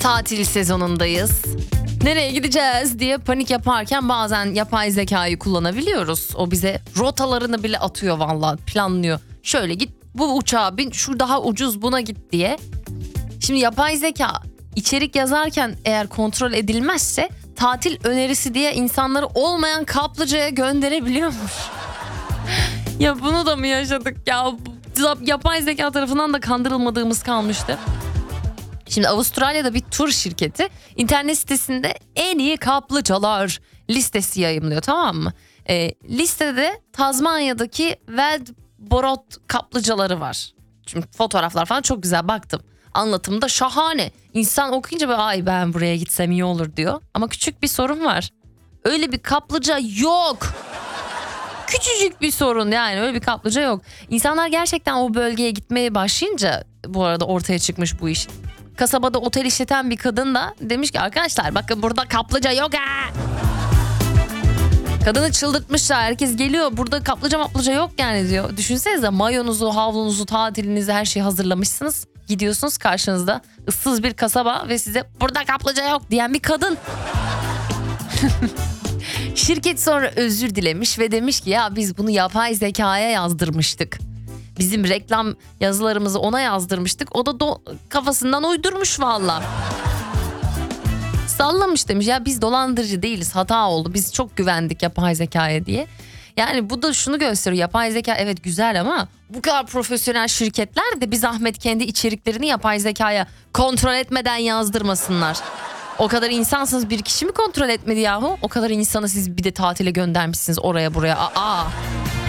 Tatil sezonundayız. Nereye gideceğiz diye panik yaparken bazen yapay zekayı kullanabiliyoruz. O bize rotalarını bile atıyor vallahi, planlıyor. Şöyle git, bu uçağa bin, şu daha ucuz, buna git diye. Şimdi yapay zeka içerik yazarken eğer kontrol edilmezse tatil önerisi diye insanları olmayan kaplıcaya gönderebiliyormuş. Ya bunu da mı yaşadık ya? Yapay zeka tarafından da kandırılmadığımız kalmıştı. Şimdi Avustralya'da bir tur şirketi internet sitesinde en iyi kaplıcalar listesi yayımlıyor, tamam mı? Listede Tazmanya'daki Weldborough kaplıcaları var. Şimdi fotoğraflar falan çok güzel, baktım. Anlatımı da şahane. İnsan okuyunca böyle, ay ben buraya gitsem iyi olur diyor. Ama küçük bir sorun var. Öyle bir kaplıca yok. Küçücük bir sorun, yani öyle bir kaplıca yok. İnsanlar gerçekten o bölgeye gitmeye başlayınca bu arada ortaya çıkmış bu iş. Kasabada otel işleten bir kadın da demiş ki arkadaşlar bakın burada kaplıca yok ha. Kadını çıldırtmışlar, herkes geliyor burada kaplıca yok yani diyor. Düşünsenize, mayonuzu, havlunuzu, tatilinizi, her şeyi hazırlamışsınız. Gidiyorsunuz, karşınızda ıssız bir kasaba ve size burada kaplıca yok diyen bir kadın. Şirket sonra özür dilemiş ve demiş ki ya biz bunu yapay zekaya yazdırmıştık. Bizim reklam yazılarımızı ona yazdırmıştık. O da kafasından uydurmuş valla. Sallamış, demiş ya biz dolandırıcı değiliz, hata oldu. Biz çok güvendik yapay zekaya diye. Yani bu da şunu gösteriyor. Yapay zeka evet güzel ama bu kadar profesyonel şirketler de bir zahmet kendi içeriklerini yapay zekaya kontrol etmeden yazdırmasınlar. O kadar insansınız, bir kişi mi kontrol etmedi yahu? O kadar insanı siz bir de tatile göndermişsiniz oraya buraya. Aa.